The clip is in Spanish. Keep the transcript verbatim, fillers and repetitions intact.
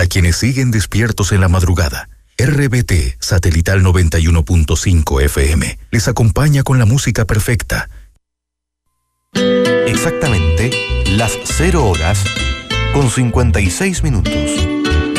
quienes siguen despiertos en la madrugada. R B T Satelital noventa y uno punto cinco F M les acompaña con la música perfecta. Exactamente las cero horas con cincuenta y seis minutos.